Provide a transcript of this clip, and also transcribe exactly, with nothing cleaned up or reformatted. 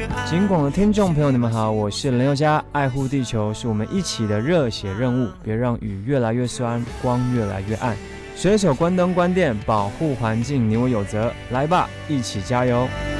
金广的听众朋友，你们好，我是林宥嘉。爱护地球是我们一起的热血任务，别让雨越来越酸，光越来越暗。随手关灯关电，保护环境，你我有责。来吧，一起加油！